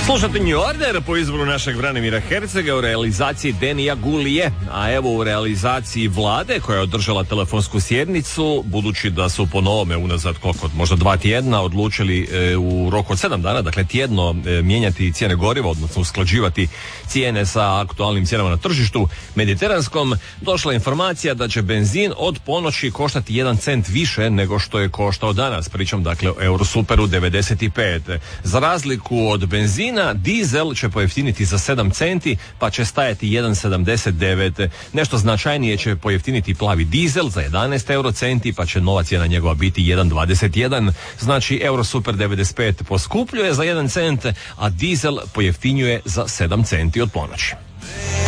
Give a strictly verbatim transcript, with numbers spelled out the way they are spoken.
Slušate New Order po izboru našeg Branimira Hercega u realizaciji Denija Gulije, a evo u realizaciji Vlade koja je održala telefonsku sjednicu, budući da su po novome unazad koliko, možda dva tjedna odlučili e, u roku od sedam dana, dakle tjedno e, mijenjati cijene goriva, odnosno usklađivati cijene sa aktualnim cijenama na tržištu mediteranskom, došla informacija da će benzin od ponoći koštati jedan cent više nego što je koštao danas. Pričam dakle o Eurosuperu devedeset pet. Za razliku od benzina, dizel će pojeftiniti za sedam centi, pa će stajati jedan sedamdeset devet. Nešto značajnije će pojeftiniti plavi dizel za jedanaest euro centi, pa će nova cijena njegova biti jedan dvadeset jedan. Znači Eurosuper devedeset pet poskupljuje za jedan cent, a dizel pojeftinjuje za sedam centi od ponoći.